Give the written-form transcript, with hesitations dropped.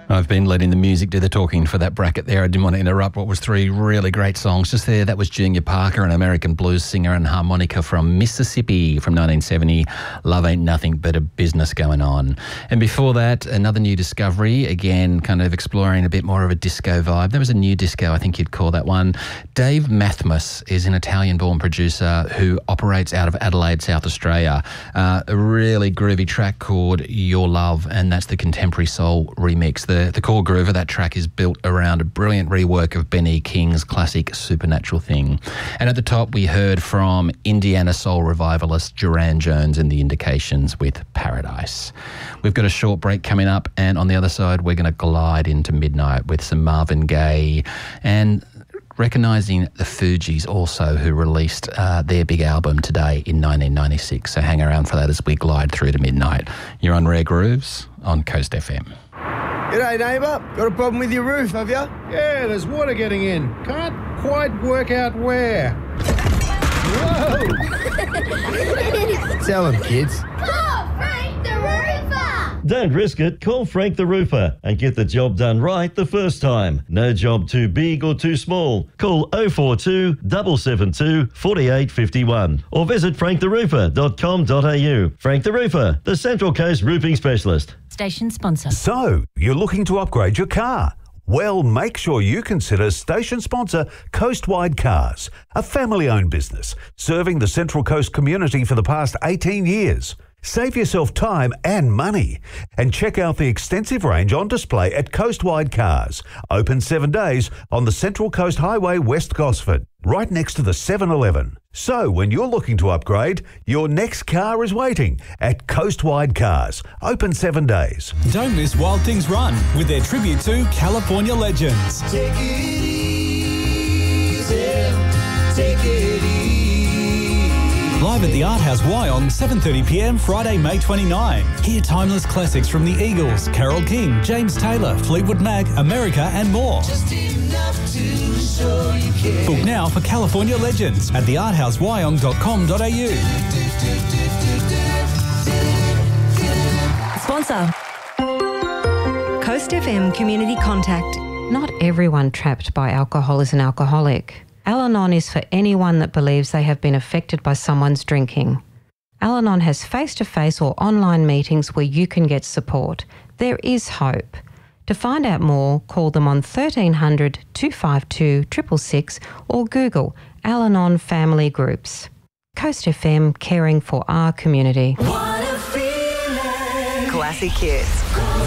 I've been letting the music do the talking for that bracket there. I didn't want to interrupt what was three really great songs just there. That was Junior Parker, an American blues singer and harmonica from Mississippi from 1970. Love Ain't Nothing But a Business Going On. And before that, another new discovery, again, kind of exploring a bit more of a disco vibe. There was a new disco, I think you'd call that one. Dave Mathmas is an Italian-born producer who operates out of Adelaide, South Australia. A really groovy track called Your Love, and that's the contemporary soul remix. The core groove of that track is built around a brilliant rework of Ben E. King's classic Supernatural Thing. And at the top, we heard from Indiana soul revivalist Duran Jones and the Indications with Paradise. We've got a short break coming up, and on the other side, we're going to glide into midnight with some Marvin Gaye and recognising the Fugees also, who released their big album today in 1996. So hang around for that as we glide through to midnight. You're on Rare Grooves on Coast FM. G'day, neighbour. Got a problem with your roof, have you? Yeah, there's water getting in. Can't quite work out where. Whoa! Tell them, kids. Call Frank the Roofer! Don't risk it. Call Frank the Roofer and get the job done right the first time. No job too big or too small. Call 042 772 4851 or visit franktheroofer.com.au. Frank the Roofer, the Central Coast roofing specialist. Station sponsor. So, you're looking to upgrade your car? Well, make sure you consider station sponsor Coastwide Cars, a family-owned business serving the Central Coast community for the past 18 years. Save yourself time and money and check out the extensive range on display at Coastwide Cars, open 7 days on the Central Coast Highway, West Gosford, right next to the 7-Eleven. So when you're looking to upgrade, your next car is waiting at Coastwide Cars, open 7 days. Don't miss Wild Things Run with their tribute to California legends. Take it easy, take it easy. Live at the Art House Wyong, 7:30pm, Friday, May 29. Hear timeless classics from the Eagles, Carole King, James Taylor, Fleetwood Mac, America and more. Just enough to show you care. Book now for California Legends at thearthousewyong.com.au. Sponsor. Coast FM Community Contact. Not everyone trapped by alcohol is an alcoholic. Al-Anon is for anyone that believes they have been affected by someone's drinking. Al-Anon has face-to-face or online meetings where you can get support. There is hope. To find out more, call them on 1300 252 666 or Google Al-Anon Family Groups. Coast FM, caring for our community. What a feeling. Classic Hits.